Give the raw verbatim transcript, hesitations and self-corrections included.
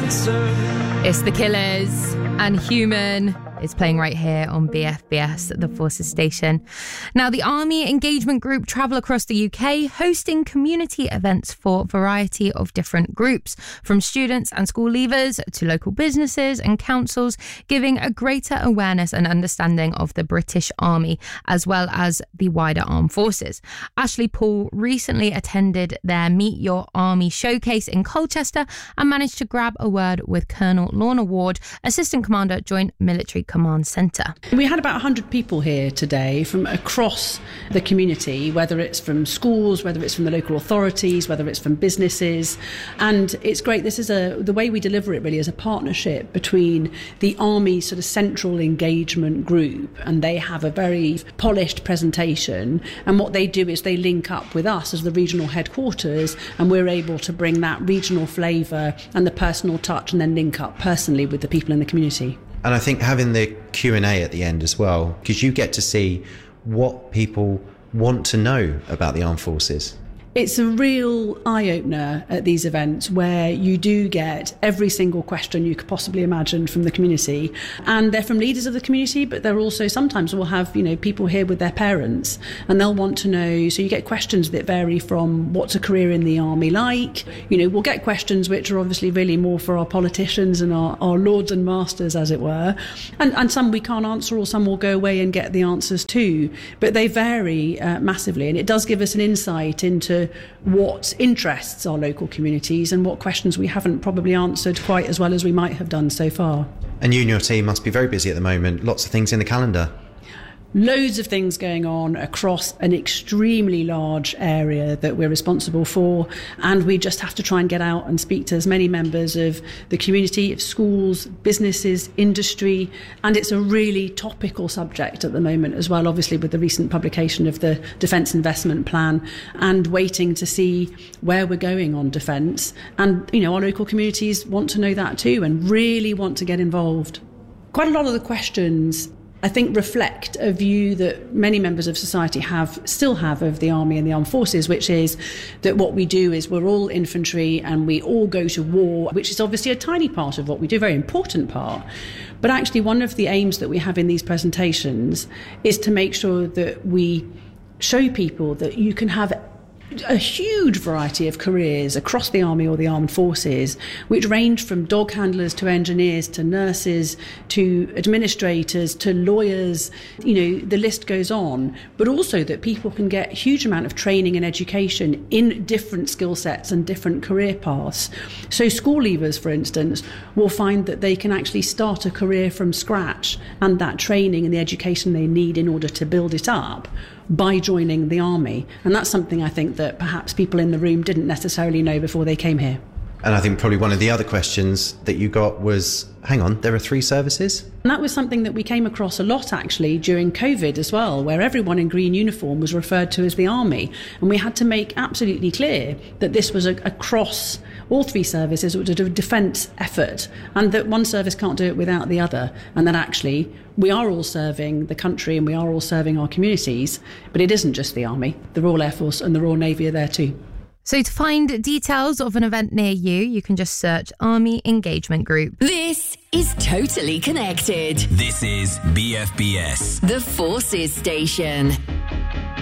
answer. It's The Killers, and Human is playing right here on B F B S, the Forces station. Now, the Army Engagement Group travel across the U K, hosting community events for a variety of different groups, from students and school leavers to local businesses and councils, giving a greater awareness and understanding of the British Army, as well as the wider armed forces. Ashley Paul recently attended their Meet Your Army showcase in Colchester and managed to grab a word with Colonel Lorna Ward, Assistant Commander, Joint Military Command Centre. We had about one hundred people here today from across the community, whether it's from schools, whether it's from the local authorities, whether it's from businesses. And it's great. This is a, the way we deliver it really is a partnership between the Army sort of central engagement group, and they have a very polished presentation. And what they do is they link up with us as the regional headquarters, and we're able to bring that regional flavour and the personal touch and then link up personally with the people in the community. And I think having the Q and A at the end as well, because you get to see what people want to know about the armed forces. It's a real eye-opener at these events where you do get every single question you could possibly imagine from the community. And they're from leaders of the community, but they're also sometimes we'll have, you know, people here with their parents, and they'll want to know. So you get questions that vary from what's a career in the army like. You know, we'll get questions which are obviously really more for our politicians and our, our lords and masters, as it were. And, and some we can't answer, or some will go away and get the answers too. But they vary uh, massively. And it does give us an insight into what interests our local communities and what questions we haven't probably answered quite as well as we might have done so far. And you and your team must be very busy at the moment. Lots of things in the calendar. Loads of things going on across an extremely large area that we're responsible for, and we just have to try and get out and speak to as many members of the community, of schools, businesses, industry, and it's a really topical subject at the moment as well, obviously with the recent publication of the Defence Investment Plan, and waiting to see where we're going on defence. And, you know, our local communities want to know that too and really want to get involved. Quite a lot of the questions, I think, reflect a view that many members of society have, still have, of the Army and the armed forces, which is that what we do is we're all infantry and we all go to war, which is obviously a tiny part of what we do, a very important part. But actually one of the aims that we have in these presentations is to make sure that we show people that you can have a huge variety of careers across the Army or the armed forces, which range from dog handlers to engineers to nurses to administrators to lawyers. You know, the list goes on. But also that people can get a huge amount of training and education in different skill sets and different career paths. So school leavers, for instance, will find that they can actually start a career from scratch, and that training and the education they need in order to build it up by joining the Army. And that's something I think that perhaps people in the room didn't necessarily know before they came here. And I think probably one of the other questions that you got was, hang on, there are three services? And that was something that we came across a lot actually during COVID as well, where everyone in green uniform was referred to as the Army. And we had to make absolutely clear that this was a, across all three services. It was a defence effort, and that one service can't do it without the other, and that actually we are all serving the country and we are all serving our communities, but it isn't just the Army. The Royal Air Force and the Royal Navy are there too. So to find details of an event near you, you can just search Army Engagement Group. This is Totally Connected. This is B F B S, the Forces station.